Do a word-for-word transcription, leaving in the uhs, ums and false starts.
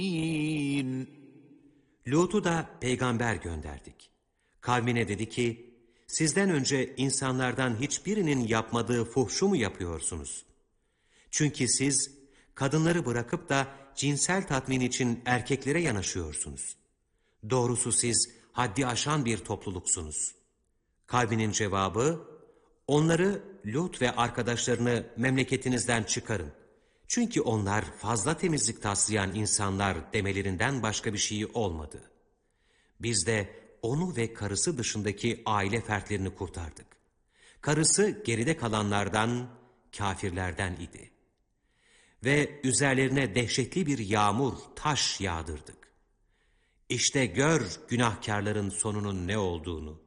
Lut'u da peygamber gönderdik. Kavmine dedi ki, sizden önce insanlardan hiçbirinin yapmadığı fuhşu mu yapıyorsunuz? Çünkü siz kadınları bırakıp da cinsel tatmin için erkeklere yanaşıyorsunuz. Doğrusu siz haddi aşan bir topluluksunuz. Kavminin cevabı, onları Lut ve arkadaşlarını memleketinizden çıkarın. Çünkü onlar fazla temizlik taslayan insanlar demelerinden başka bir şey olmadı. Biz de onu ve karısı dışındaki aile fertlerini kurtardık. Karısı geride kalanlardan, kâfirlerden idi. Ve üzerlerine dehşetli bir yağmur, taş yağdırdık. İşte gör günahkarların sonunun ne olduğunu.